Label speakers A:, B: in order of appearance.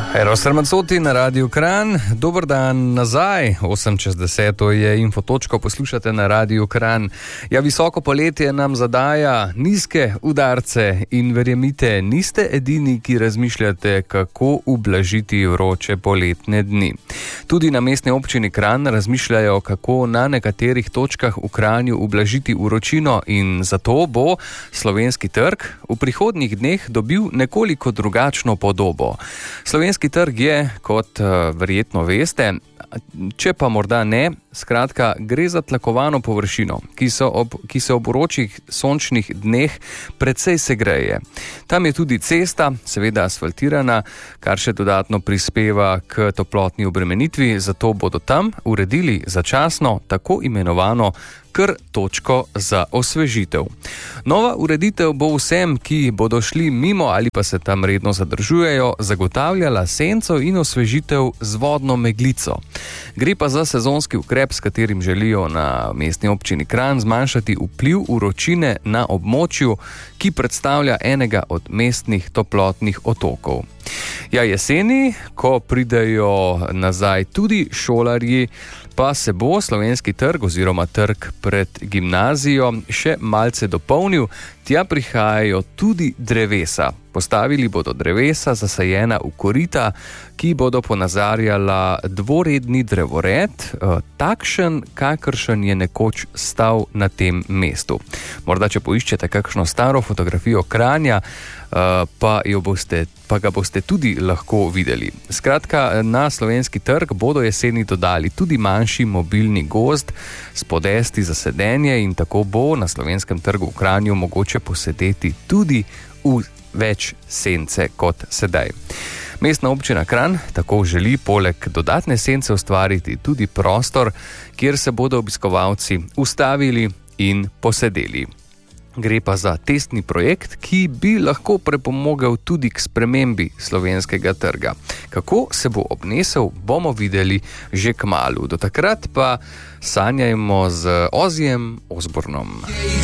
A: Eros Ramazzotti na Radiu Kranj. Dober dan nazaj, 8:10 je Infotočko, poslušate na Radiu Kranj. Ja, visoko poletje nam zadaja nizke udarce in verjemite, niste edini, ki razmišljate, kako ublažiti vroče poletne dni. Tudi na mestni občini Kranj razmišljajo, kako na nekaterih točkah v Kranju ublažiti vročino, in zato bo Slovenski trg v prihodnjih dneh dobil nekoliko drugačno podobo. Slovenski trg je, kot verjetno veste, če pa morda ne, skratka, gre za tlakovano površino, ki se ob vročih sončnih dneh precej segreje. Tam je tudi cesta, seveda asfaltirana, kar še dodatno prispeva k toplotni obremenitvi, zato bodo tam uredili začasno tako imenovano točko za osvežitev. Nova ureditev bo vsem, ki bodo šli mimo ali pa se tam redno zadržujejo, zagotavljala senco in osvežitev z vodno meglico. Gre pa za sezonski ukrep, s katerim želijo na mestni občini Kranj zmanjšati vpliv vročine na območju, ki predstavlja enega od mestnih toplotnih otokov. Ja, jeseni, ko pridejo nazaj tudi šolarji, pa se bo Slovenski trg oziroma trg pred gimnazijo še malce dopolnil. Tja prihajajo tudi drevesa. Postavili bodo drevesa zasajena v korita, ki bodo ponazarjala dvoredni drevored, takšen, kakršen je nekoč stal na tem mestu. Morda, če poiščete kakšno staro fotografijo Kranja, pa ga boste tudi lahko videli. Skratka, na Slovenski trg bodo jeseni dodali tudi manjši mobilni gozd s podesti za sedenje in tako bo na Slovenskem trgu v Kranju mogoče posedeti tudi v več sence kot sedaj. Mestna občina Kranj tako želi poleg dodatne sence ustvariti tudi prostor, kjer se bodo obiskovalci ustavili in posedeli. Gre pa za testni projekt, ki bi lahko pripomogel tudi k spremembi slovenskega trga. Kako se bo obnesel, bomo videli že kmalu. Do takrat pa sanjajmo z Ozzyjem Osbournom.